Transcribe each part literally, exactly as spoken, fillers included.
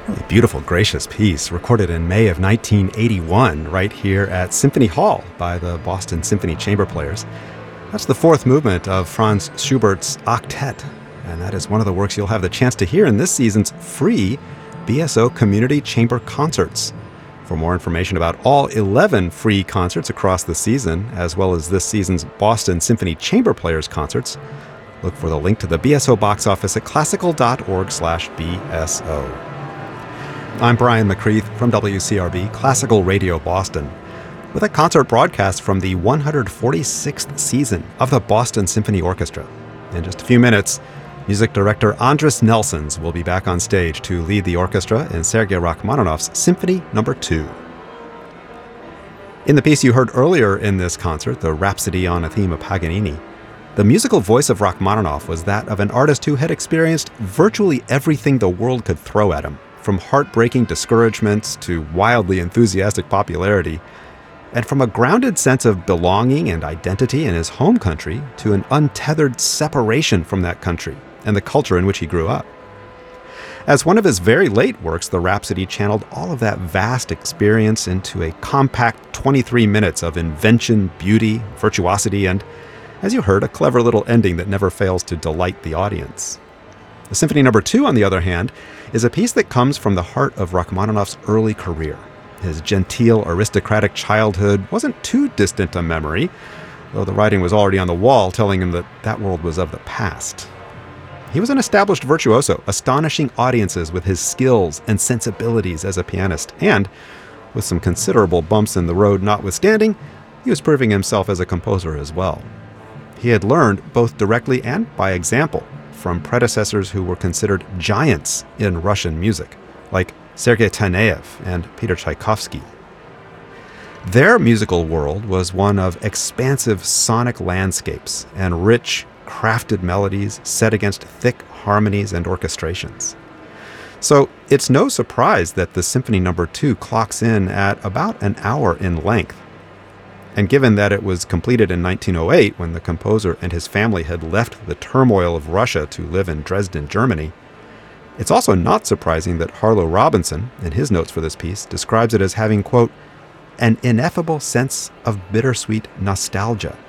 Really beautiful, gracious piece recorded in May of nineteen eighty-one right here at Symphony Hall by the Boston Symphony Chamber Players. That's the fourth movement of Franz Schubert's Octet, and that is one of the works you'll have the chance to hear in this season's free B S O Community Chamber Concerts. For more information about all eleven free concerts across the season, as well as this season's Boston Symphony Chamber Players concerts, look for the link to the B S O box office at classical.org slash BSO. I'm Brian McCreath from W C R B Classical Radio Boston, with a concert broadcast from the one hundred forty-sixth season of the Boston Symphony Orchestra. In just a few minutes, music director Andris Nelsons will be back on stage to lead the orchestra in Sergei Rachmaninoff's Symphony Number two. In the piece you heard earlier in this concert, the Rhapsody on a Theme of Paganini, the musical voice of Rachmaninoff was that of an artist who had experienced virtually everything the world could throw at him, from heartbreaking discouragements to wildly enthusiastic popularity, and from a grounded sense of belonging and identity in his home country to an untethered separation from that country and the culture in which he grew up. As one of his very late works, the Rhapsody channeled all of that vast experience into a compact twenty-three minutes of invention, beauty, virtuosity, and, as you heard, a clever little ending that never fails to delight the audience. The Symphony Number two, on the other hand, is a piece that comes from the heart of Rachmaninoff's early career. His genteel, aristocratic childhood wasn't too distant a memory, though the writing was already on the wall telling him that that world was of the past. He was an established virtuoso, astonishing audiences with his skills and sensibilities as a pianist, and, with some considerable bumps in the road notwithstanding, he was proving himself as a composer as well. He had learned, both directly and by example, from predecessors who were considered giants in Russian music, like Sergei Taneyev and Peter Tchaikovsky. Their musical world was one of expansive sonic landscapes and rich, crafted melodies set against thick harmonies and orchestrations. So it's no surprise that the Symphony Number two clocks in at about an hour in length. And given that it was completed in nineteen oh eight, when the composer and his family had left the turmoil of Russia to live in Dresden, Germany, it's also not surprising that Harlow Robinson, in his notes for this piece, describes it as having, quote, an ineffable sense of bittersweet nostalgia.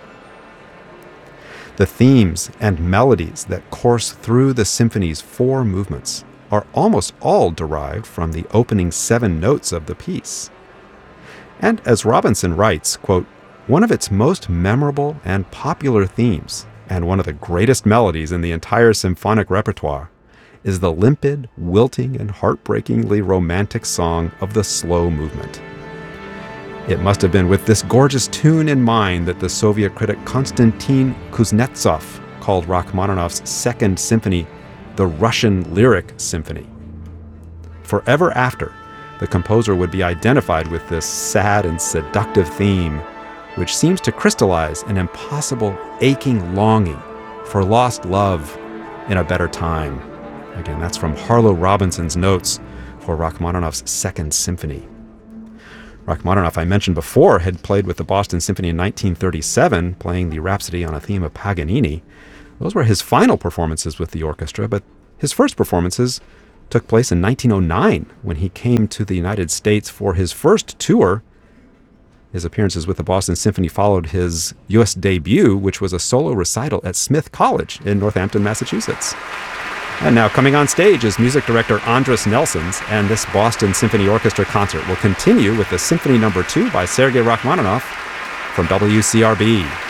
The themes and melodies that course through the symphony's four movements are almost all derived from the opening seven notes of the piece. And as Robinson writes, quote, one of its most memorable and popular themes, and one of the greatest melodies in the entire symphonic repertoire, is the limpid, wilting, and heartbreakingly romantic song of the slow movement. It must have been with this gorgeous tune in mind that the Soviet critic Konstantin Kuznetsov called Rachmaninoff's Second Symphony the Russian Lyric Symphony. Forever after, the composer would be identified with this sad and seductive theme, which seems to crystallize an impossible, aching longing for lost love in a better time. Again, that's from Harlow Robinson's notes for Rachmaninoff's Second Symphony. Rachmaninoff, I mentioned before, had played with the Boston Symphony in nineteen thirty-seven, playing the Rhapsody on a Theme of Paganini. Those were his final performances with the orchestra, but his first performances took place in nineteen oh nine, when he came to the United States for his first tour. His appearances with the Boston Symphony followed his U S debut, which was a solo recital at Smith College in Northampton, Massachusetts. And now coming on stage is music director Andris Nelsons, and this Boston Symphony Orchestra concert will continue with the Symphony Number two by Sergei Rachmaninoff from W C R B.